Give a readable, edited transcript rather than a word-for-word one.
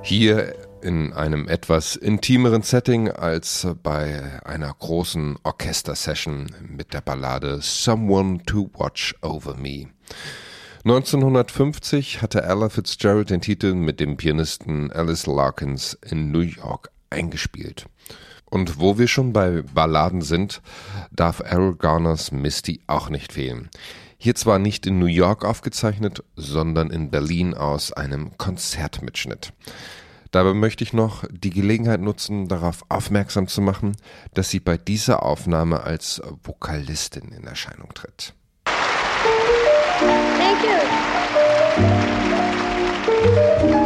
Hier in einem etwas intimeren Setting als bei einer großen Orchestersession mit der Ballade Someone to Watch Over Me. 1950 hatte Ella Fitzgerald den Titel mit dem Pianisten Alice Larkins in New York eingespielt. Und wo wir schon bei Balladen sind, darf Errol Garners Misty auch nicht fehlen. Hier zwar nicht in New York aufgezeichnet, sondern in Berlin aus einem Konzertmitschnitt. Dabei möchte ich noch die Gelegenheit nutzen, darauf aufmerksam zu machen, dass sie bei dieser Aufnahme als Vokalistin in Erscheinung tritt. Thank you.